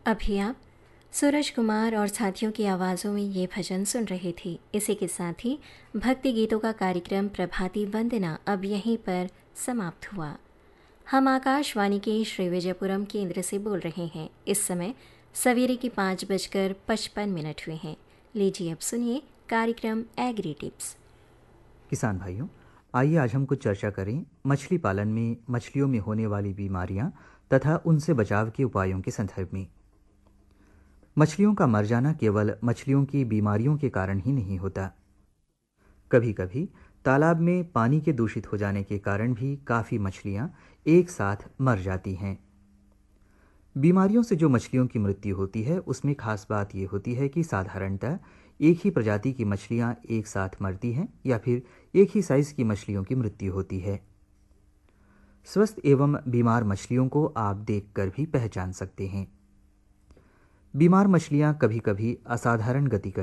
अभी आप सूरज कुमार और साथियों की आवाज़ों में ये भजन सुन रहे थे। इसी के साथ ही भक्ति गीतों का कार्यक्रम प्रभाती वंदना अब यहीं पर समाप्त हुआ। हम आकाशवाणी के श्री विजयपुरम केंद्र से बोल रहे हैं। इस समय सवेरे के 5:55 हुए हैं। लीजिए अब सुनिए कार्यक्रम एग्री टिप्स। किसान भाइयों, आइए आज हम कुछ चर्चा करें मछली पालन में मछलियों में होने वाली बीमारियां तथा उनसे बचाव के उपायों के संदर्भ में। मछलियों का मर जाना केवल मछलियों की बीमारियों के कारण ही नहीं होता। कभी कभी तालाब में पानी के दूषित हो जाने के कारण भी काफ़ी मछलियां एक साथ मर जाती हैं। बीमारियों से जो मछलियों की मृत्यु होती है उसमें खास बात यह होती है कि साधारणतः एक ही प्रजाति की मछलियां एक साथ मरती हैं या फिर एक ही साइज की मछलियों की मृत्यु होती है। स्वस्थ एवं बीमार मछलियों को आप देखकर भी पहचान सकते हैं। बीमार मछलियां कभी कभी असाधारण गति